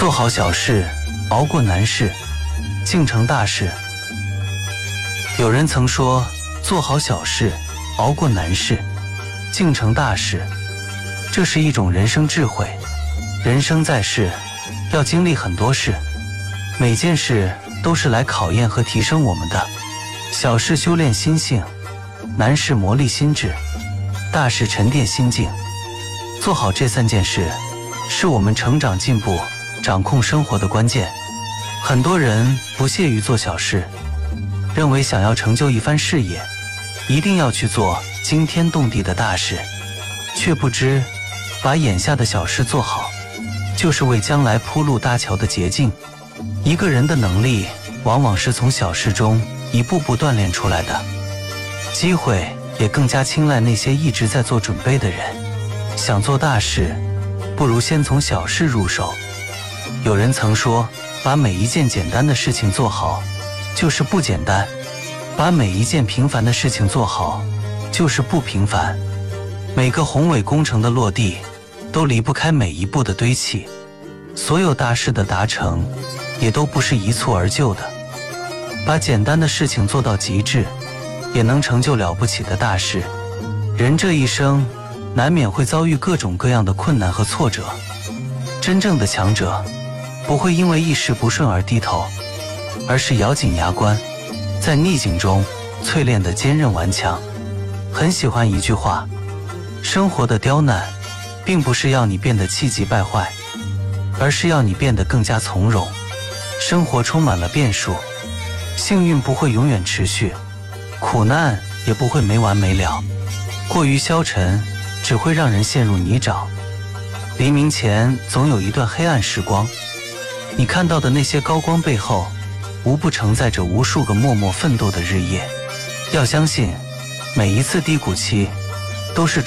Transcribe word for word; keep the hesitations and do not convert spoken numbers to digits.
做好小事，熬过难事，竟成大事。有人曾说，做好小事，熬过难事，竟成大事，这是一种人生智慧。人生在世，要经历很多事，每件事都是来考验和提升我们的。小事修炼心性，难事磨砺心智，大事沉淀心境。做好这三件事，是我们成长进步、掌控生活的关键。很多人不屑于做小事，认为想要成就一番事业，一定要去做惊天动地的大事，却不知把眼下的小事做好，就是为将来铺路搭桥的捷径。一个人的能力，往往是从小事中一步步锻炼出来的。机会也更加青睐那些一直在做准备的人。想做大事，不如先从小事入手。有人曾说，把每一件简单的事情做好，就是不简单；把每一件平凡的事情做好，就是不平凡。每个宏伟工程的落地，都离不开每一步的堆砌。所有大事的达成，也都不是一蹴而就的。把简单的事情做到极致，也能成就了不起的大事。人这一生，难免会遭遇各种各样的困难和挫折。真正的强者，不会因为一时不顺而低头，而是咬紧牙关，在逆境中淬炼的坚韧顽强。很喜欢一句话，生活的刁难，并不是要你变得气急败坏，而是要你变得更加从容。生活充满了变数，幸运不会永远持续，苦难也不会没完没了。过于消沉，只会让人陷入泥沼。黎明前总有一段黑暗时光，你看到的那些高光背后，无不承载着无数个默默奋斗的日夜。要相信，每一次低谷期，都是